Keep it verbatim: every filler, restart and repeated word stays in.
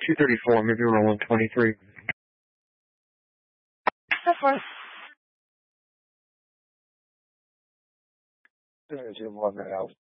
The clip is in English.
two thirty-four, maybe around one twenty-three. So far. There's one out.